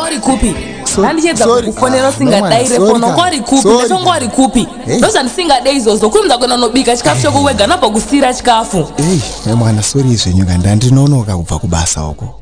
ngori kupi handichedza kukufonera singadai refono ngori kupi ndesho ngori kupi ndoza ndisingadei izvozvo kuri mudzakwenda nobika chikafu choko wega nabva kusira chikafu mwana sorry zvenyuka ndandinonoka kubva kubasa uko